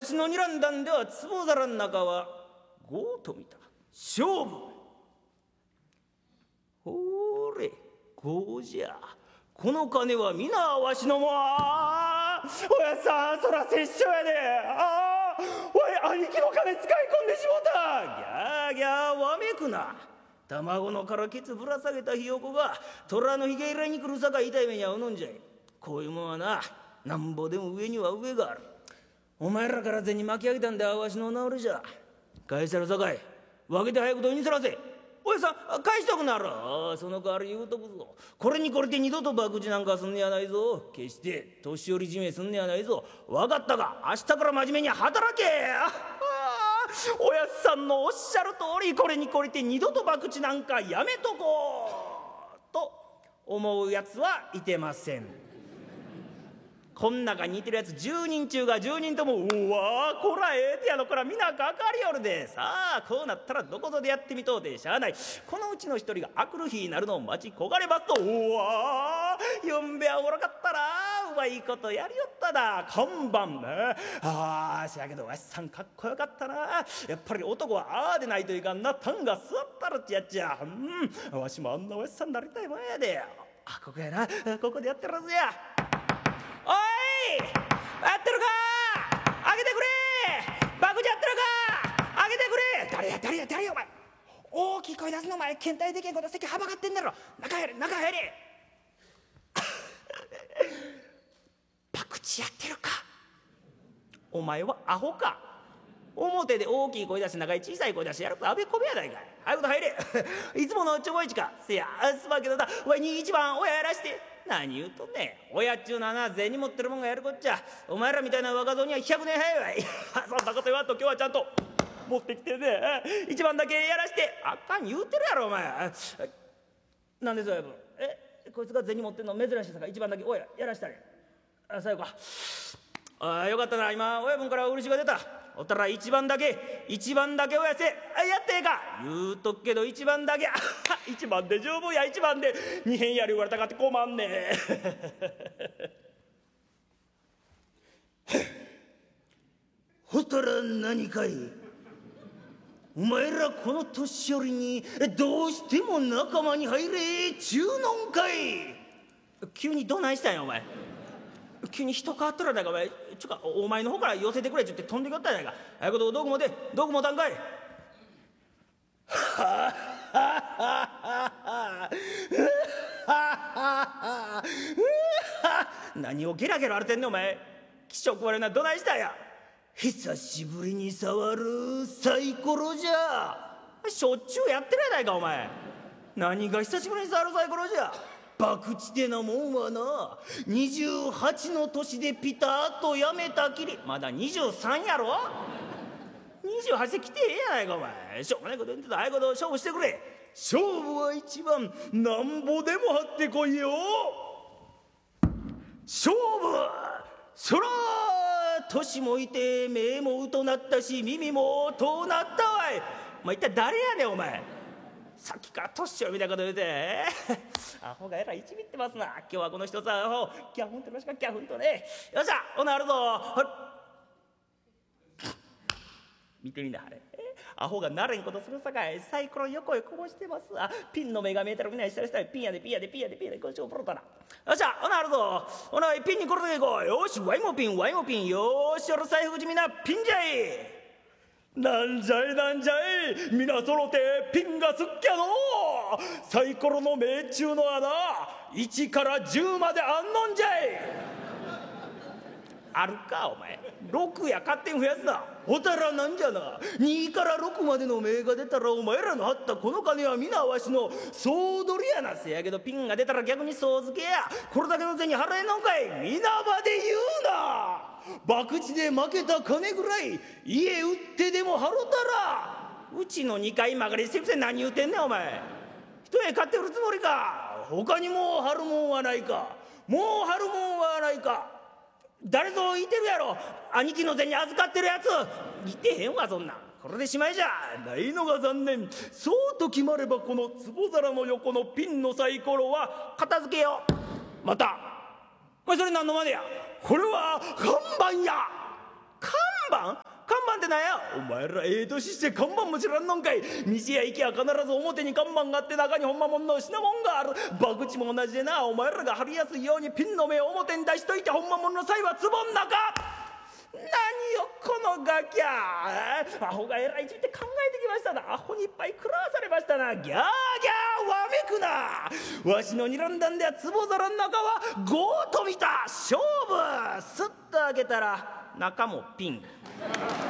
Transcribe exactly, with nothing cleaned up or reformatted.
しの睨んだんでは壺皿の中はごと見た。勝負。ほれごじゃ。この金は皆わしのも。あおやっさんそら殺生やで。ああわい兄貴の金使い込んでしもた。ギャーギャーわめくな。卵のからケツぶら下げたひよこが虎のひげ入れに来るさか痛い目に遭うのんじゃい。こういうもんはななんぼでも上には上がある。お前らから銭巻き上げたんでわしの治りじゃ。返せるさかい分けて早くどいにせらせ。おやさん返しとくなら。ああその代わり言うとくぞ。これにこれで二度と博打なんかすんねやないぞ。決して年寄り締めすんねやないぞ。分かったか。明日から真面目に働け。ああおやっさんのおっしゃる通りこれにこれで二度と博打なんかやめとこうと思うやつはいてません。こん中に似てるやつじゅうにん中がじゅうにんとも「うわこらええてやのこら皆かかりよるで。さあこうなったらどこぞでやってみとうてしゃあない。このうちの一人があくる日になるのを待ち焦がれますとうわよんべはおもろかったな。うまいことやりよったな看板ね。ああしやけどわしさんかっこよかったな。やっぱり男はああでないといかんな。タンが座ったるってやっちゃ。うんわしもあんなわしさんになりたいもんやで。あここやなここでやってるはずや。おいやってるかあげてくれ。バクジやってるかあげてくれ。誰や誰や誰やお前大きい声出すのお前検体でけんこと席はばかってんだろ。中入れ中入れバクチやってるか。お前はアホか。表で大きい声出して中に小さい声出してやるとあべこべやないかい。早く入れいつものちょぼいちか。せやすまんけどなわいに一番親やらして。何言うとんねん。親っちゅうのはな銭持ってるもんがやるこっちゃ。お前らみたいな若造にはひゃくねん早いわいそんなこと言わんと今日はちゃんと持ってきてね一番だけやらしてあかん言うてるやろお前。なんでぞやぶんえこいつが銭持ってんの珍しいさか一番だけおややらしたれ。あさよかあよかったな。今親分から漆が出た。おったら一番だけ一番だけおやせ。あやってええか言うとくけど一番だけ一番で十分や。一番で二辺やり言われたかって困んねえほたら何かいお前らこの年寄りにどうしても仲間に入れちゅうのんかい。急にどないしたんやお前。急に人変わっとるやないかお前。ちょかお前の方から寄せてくれっちゅって飛んできよったやないか。あやこと道具もで道具もたんかい。は何をゲラゲラ荒れてんねんお前。気色悪いなどないしたんや。久しぶりに触るサイコロじゃ。しょっちゅうやってるやないかお前。何が久しぶりに触るサイコロじゃ。博打てなもんはなにじゅうはちの年でピタッとやめたきり。まだにじゅうさんやろ。にじゅうはちで来てええやないかお前。しょうもないこと言ってた。ああいうこと勝負してくれ。勝負は一番なんぼでも張ってこいよ。勝負そら年もいて目もうとなったし耳もとなったわい。お前一体誰やねんお前。さっきから年を見たこと言うてアホがえらいいちびってますな。今日はこの一つアホギャフンとなしかギャフンとね。よっしゃほなあるぞ。見てみなはれアホがなれんことするさかいサイコロ横へこぼしてますわ。ピンの目が見えたらみんな下下ピンやでピンやでピンやでピンやでこっちをプロたな。よっしゃほなあるぞ。ほなピンにこれでいこう。よしワイもピンワイもピン。よーし俺財布口みんなピンじゃい。なんじゃいなんじゃい皆揃ってピンがすっきゃのサイコロの命中の穴いちからじゅうまであんのんじゃい。あるかお前。ろくや勝手に増やすな。ほたらなんじゃなにからろくまでの目が出たらお前らのあったこの金は皆わしの総取りやな。せやけどピンが出たら逆に総付けや。これだけの銭払えんのんかい。皆まで言うな。博打で負けた金ぐらい家売ってでも払うたら。うちのにかい曲がりしてくせ何言うてんねんお前。一家買って売るつもりか。他にもう貼るもんはないか。もう貼るもんはないか。誰ぞいてるやろ兄貴の銭預かってるやつ。いてへんわそんなん。これでしまいじゃないのが残念。そうと決まればこの壺皿の横のピンのサイコロは片付けよう。またお前それ何のまでや。これは看板や。看板看板ってなんや。お前らええ年して看板も知らんのんかい。店屋行きゃ必ず表に看板があって中にほんまもんの品物がある。バクチも同じでな、お前らが貼りやすいようにピンの目を表に出しといてほんまもんの際は壺ん中。何よこのガキャ。アホがえらいちって考えてきましたな。アホにいっぱい食らわされましたな。ギャーギャーわめくな。わしの睨んだんでは壺皿の中はゴーと見た。勝負すっと開けたら中もピン。